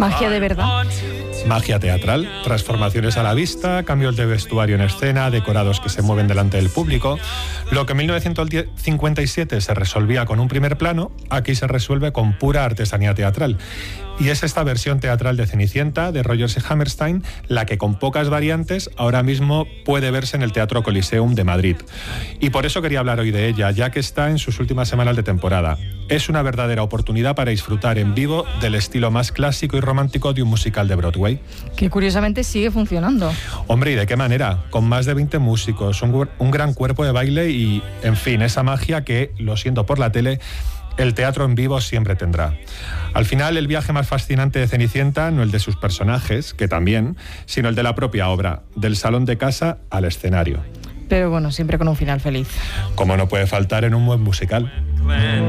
Magia de verdad. Magia teatral, transformaciones a la vista, cambios de vestuario en escena, decorados que se mueven delante del público. Lo que en 1957 se resolvía con un primer plano, aquí se resuelve con pura artesanía teatral. Y es esta versión teatral de Cenicienta, de Rodgers y Hammerstein, la que con pocas variantes ahora mismo puede verse en el Teatro Coliseum de Madrid. Y por eso quería hablar hoy de ella, ya que está en sus últimas semanas de temporada. Es una verdadera oportunidad para disfrutar en vivo del estilo más clásico y romántico de un musical de Broadway. Que curiosamente sigue funcionando. Hombre, ¿y de qué manera? Con más de 20 músicos, un gran cuerpo de baile y, en fin, esa magia que, lo siento por la tele, el teatro en vivo siempre tendrá. Al final, el viaje más fascinante de Cenicienta, no el de sus personajes, que también, sino el de la propia obra, del salón de casa al escenario. Pero bueno, siempre con un final feliz. Como no puede faltar en un buen musical.